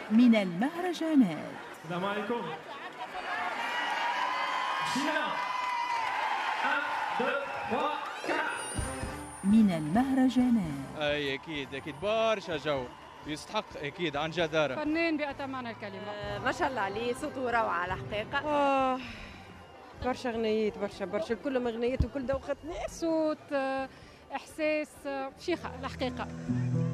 من المهرجانات. السلام عليكم. من المهرجانات. اي اكيد برشا جو يستحق اكيد عن جدارة. فنان بأتم الكلمة. ما شاء الله عليه، صوته روعة على الحقيقة. برشا غنيات، برشا كلهم غنيات وكل دوختنا. صوت، إحساس، شيخة الحقيقة.